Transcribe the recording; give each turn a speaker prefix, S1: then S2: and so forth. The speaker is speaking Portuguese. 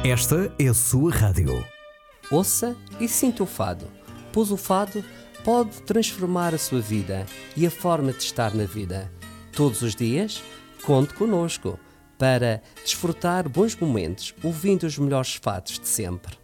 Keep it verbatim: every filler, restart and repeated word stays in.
S1: Esta é a sua rádio.
S2: Ouça e sinta o fado, pois o fado pode transformar a sua vida e a forma de estar na vida. Todos os dias, conte connosco para desfrutar bons momentos ouvindo os melhores fados de sempre.